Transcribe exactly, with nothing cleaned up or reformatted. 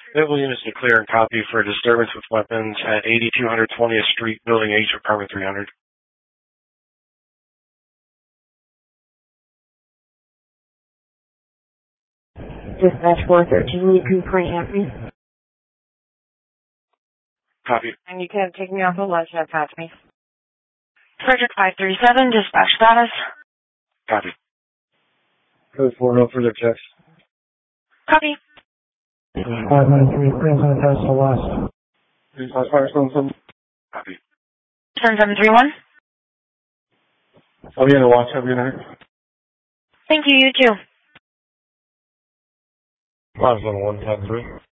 Naval units to clear and copy for a disturbance with weapons at eighty-two twentieth Street, Building H, Apartment three hundred. Dispatch four thirteen, you can point at me. Copy. And you can take me off the list and patch me. Frederick five three seven, dispatch status. Copy. Code four, no further checks. Copy. five nine three, Queensland House Celeste. Copy. seven seven three one. I'll be in the watch. Have a good night. Thank you, you too. Five one one ten three.